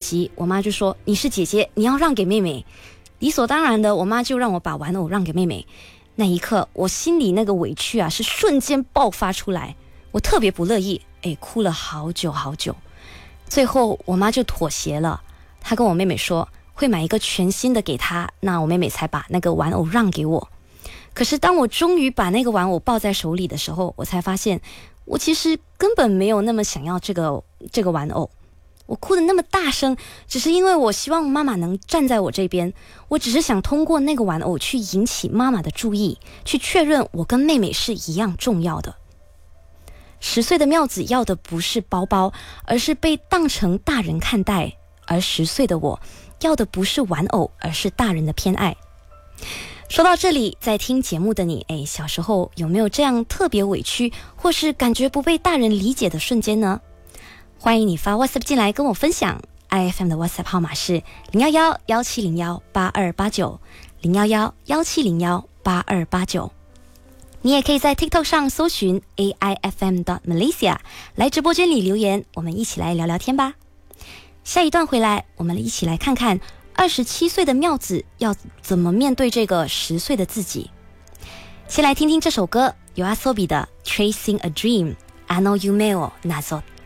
机，我妈就说你是姐姐，你要让给妹妹。理所当然的，我妈就让我把玩偶让给妹妹。那一刻我心里那个委屈啊是瞬间爆发出来，我特别不乐意，哭了好久好久。最后我妈就妥协了，她跟我妹妹说会买一个全新的给她，那我妹妹才把那个玩偶让给我。可是当我终于把那个玩偶抱在手里的时候，我才发现我其实根本没有那么想要这个玩偶。我哭得那么大声，只是因为我希望妈妈能站在我这边，我只是想通过那个玩偶去引起妈妈的注意，去确认我跟妹妹是一样重要的。10岁的妙子要的不是包包，而是被当成大人看待，而10岁的我要的不是玩偶，而是大人的偏爱。说到这里，在听节目的你，小时候有没有这样特别委屈，或是感觉不被大人理解的瞬间呢？欢迎你发 WhatsApp 进来跟我分享。 IFM 的 WhatsApp 号码是011-1701-8289 011-1701-8289。你也可以在 TikTok 上搜寻 AIFM.Malaysia 来直播间里留言，我们一起来聊聊天吧。下一段回来，我们一起来看看27岁的妙子要怎么面对这个10岁的自己。先来听听这首歌，由阿索比的 Chasing a Dream， Ano Yumeo Nazot。